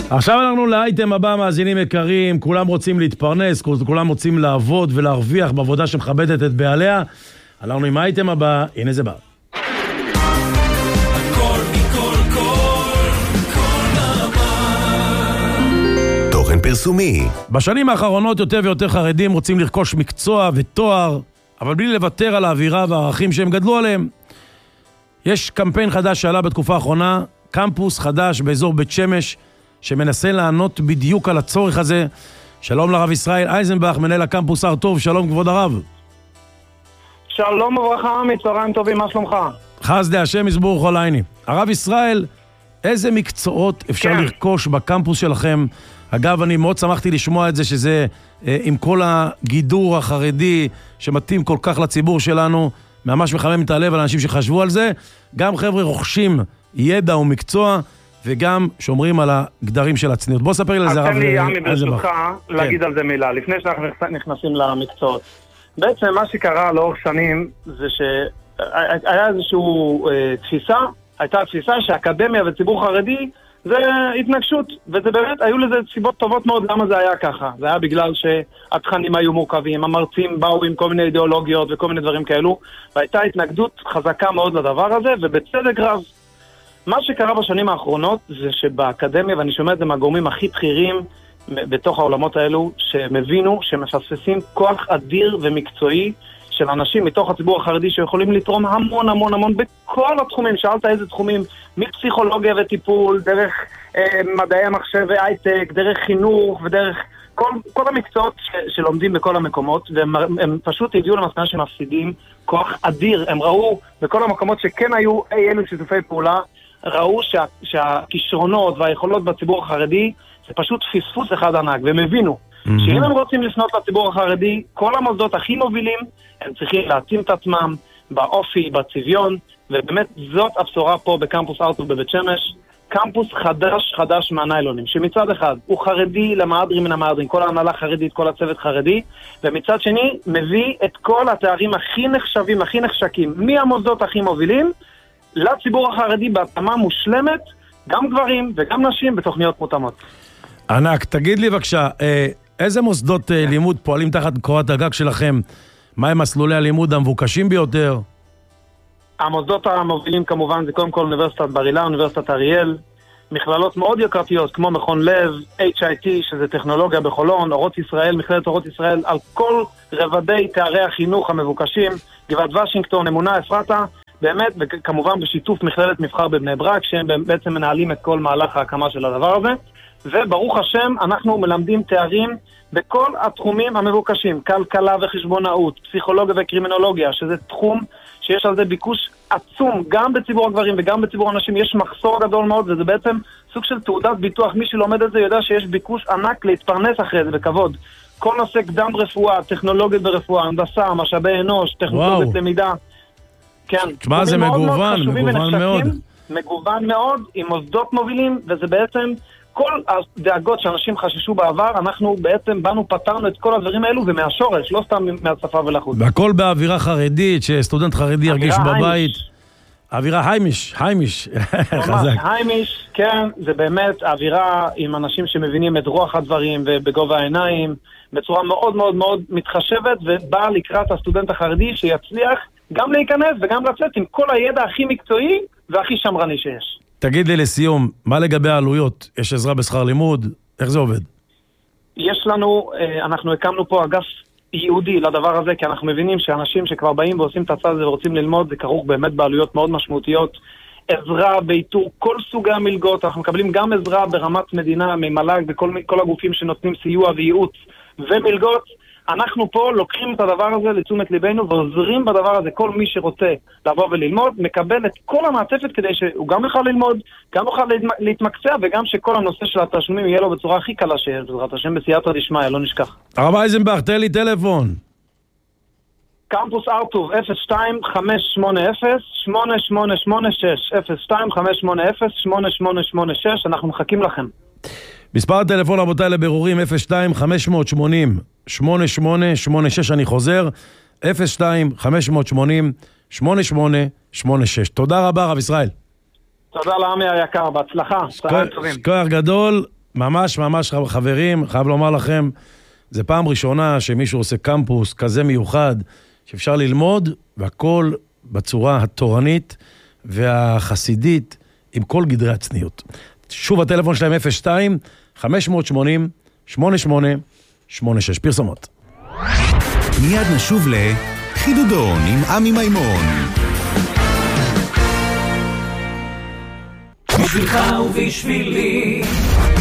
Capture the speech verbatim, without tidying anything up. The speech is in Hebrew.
עכשיו אנחנו לאייטם הבא, מאזינים יקרים, כולם רוצים להתפרנס, כולם רוצים לעבוד ולהרוויח בעבודה שמכבדת את בעליה. הלכנו עם האייטם הבא, הנה זה בא. תוכן פרסומי. בשנים האחרונות יותר ויותר חרדים רוצים לרכוש מקצוע ותואר, אבל בלי לוותר על האווירה והערכים שהם גדלו עליהם. יש קמפיין חדש שעלה בתקופה האחרונה, קמפוס חדש באזור בית שמש, שמנסה לענות בדיוק על הצורך הזה. שלום לרב ישראל אייזנבך, מנהל הקמפוס הר טוב, שלום כבוד הרב. שלום וברכה, מצהריים טובים, מה שלומך? חסדי השם יסבור כל עיני. הרב ישראל, איזה מקצועות אפשר כן. לרכוש בקמפוס שלכם? אגב, אני מאוד שמחתי לשמוע את זה, שזה אה, עם כל הגידור החרדי שמתאים כל כך לציבור שלנו, ממש מחמם את הלב על אנשים שחשבו על זה. גם חבר'ה רוכשים ידע ומקצוע, וגם שומרים על הגדרים של הצניעות. בוא ספר לי על זה, הרב. תן לי, עמי, ברשותך, להגיד על זה מילה, לפני שאנחנו נכנסים למקצועות. בעצם מה שקרה לאורך שנים, זה שהיה איזושהי תפיסה, הייתה תפיסה שהאקדמיה וציבור חרדי זה התנגשות, וזה באמת, היו לזה סיבות טובות מאוד למה זה היה ככה. זה היה בגלל שהתכנים היו מורכבים, המרצים באו עם כל מיני אידיאולוגיות וכל מיני דברים כאלו, והייתה התנגדות חזקה מאוד לדבר הזה, ובצדק רב. מה שקרה בשנים האחרונות זה שבאקדמיה, ואני שומע את זה מהגורמים הכי בכירים בתוך העולמות האלו, שהם הבינו שמפספסים כוח אדיר ומקצועי של אנשים מתוך הציבור החרדי שיכולים לתרום המון המון המון בכל התחומים. שאלת איזה תחומים, מפסיכולוגיה וטיפול, דרך אה, מדעי המחשב והייטק, דרך חינוך ודרך כל, כל המקצועות ש, שלומדים בכל המקומות, והם הם פשוט הגיעו למסקנה שמפסידים כוח אדיר. הם ראו בכל המקומות שכן היו אי אלו שיתופי פעולה, ראו שה, שהכישרונות והיכולות בציבור החרדי זה פשוט פספוס אחד ענק, והם הבינו mm-hmm. שאם הם רוצים לפנות לציבור החרדי, כל המוסדות הכי מובילים, הם צריכים להתאים את עצמם באופי, בצביון, ובאמת זאת הבשורה פה בקמפוס הר טוב בבית שמש, קמפוס חדש חדש מהניילונים, שמצד אחד הוא חרדי למהדרין מן המהדרין, כל ההנהלה חרדית, כל הצוות חרדי, ומצד שני מביא את כל התארים הכי נחשבים, הכי נחשקים, מהמוסדות הכי מובילים, לציבור החרדי בהתאמה מושלמת, גם גברים וגם נשים בתוכניות מותאמות. ענק, תגיד לי בבקשה, איזה מוסדות לימוד פועלים תחת קורת הגג שלכם? מה הם מסלולי הלימוד המבוקשים ביותר? המוסדות המובילים כמובן זה קודם כל אוניברסיטת בר אילן, אוניברסיטת אריאל, מכללות מאוד יקרתיות כמו מכון לב, אייץ' איי טי שזה טכנולוגיה בחולון, אורות ישראל, מכללת אורות ישראל, על כל רבדי תארי החינוך המבוקשים, גבעת וושינגטון, אמונה, אפרתה, באמת, וכמובן בשיתוף מכללת מבחר בבני ברק, שהם בעצם מנהלים את כל מהלך ההקמה של הדבר הזה, וברוך השם אנחנו מלמדים תארים בכל התחומים המבוקשים, כלכלה וחשבונאות, פסיכולוגיה וקרימינולוגיה, שזה תחום שיש על זה ביקוש עצום, גם בציבור הגברים וגם בציבור הנשים, יש מחסור גדול מאוד, וזה בעצם סוג של תעודת ביטוח, מי שלומד את זה יודע שיש ביקוש ענק להתפרנס אחרי זה בכבוד. כל נושא קדם רפואה, טכנולוגית ברפואה, הנדסה, משאבי אנוש, טכנולוגית למידה, כן. תשמע, זה מגוון, מגוון מאוד. מגוון מאוד, עם מוסדות מובילים, וזה בעצם כל הדאגות שאנשים חששו בעבר, אנחנו בעצם באנו, פתרנו את כל הדברים האלו, ומהשורש, לא סתם מהשפה ולחוץ. והכל באווירה חרדית, שסטודנט חרדי ירגיש בבית. אווירה היימיש, היימיש. ממש, היימיש, כן, זה באמת אווירה עם אנשים שמבינים את רוח הדברים, ובגובה העיניים, בצורה מאוד מאוד מאוד מתחשבת, ובאה לקראת הסטודנט החרדי שיצליח גם להיכנס וגם לצאת עם כל הידע הכי מקצועי והכי שמרני שיש. תגיד לי לסיום, מה לגבי העלויות? יש עזרה בשכר לימוד? איך זה עובד? יש לנו, אנחנו הקמנו פה אגף ייעודי לדבר הזה, כי אנחנו מבינים שאנשים שכבר באים ועושים את הצד הזה ורוצים ללמוד, זה כרוך באמת בעלויות מאוד משמעותיות. עזרה באיתור כל סוגי המלגות, אנחנו מקבלים גם עזרה ברמת מדינה, ממל"ג וכל כל הגופים שנותנים סיוע וייעוץ ומלגות. אנחנו פה לוקחים את הדבר הזה לתשומת ליבנו ועוזרים בדבר הזה. כל מי שרוצה לבוא וללמוד מקבל את כל המעטפת כדי שהוא גם יוכל ללמוד, גם יוכל להתמקצע, וגם שכל הנושא של התשלומים יהיה לו בצורה הכי קלה שיש, בעזרת השם בסייעתא דשמיא, לא נשכח. הרב אייזנבך, תן לי טלפון. קמפוס הר טוב אפס שתיים חמש שמונה אפס שמונה שמונה שמונה שש אפס שתיים חמש שמונה אפס שמונה שמונה שמונה שש, אנחנו מחכים לכם. מספר הטלפון רבותיי לבירורים אפס שתיים חמש שמונה שמונה שמונה שמונה שש, אני חוזר אפס שתיים חמש שמונה שמונה שמונה שמונה שש. תודה רבה רב ישראל. תודה לעמי היקר, בהצלחה. כוח גדול, ממש ממש חברים, חייב לומר לכם, זה פעם ראשונה שמישהו עושה קמפוס כזה מיוחד, שאפשר ללמוד, והכל בצורה התורנית והחסידית, עם כל גדרי הצניעות. שוב הטלפון שלהם אפס שתיים חמש שמונה אפס שמונה שמונה שמונה שש. פרסומות. מיד נשוב לחידודון עם עמי מימון. בשבילך ובשבילי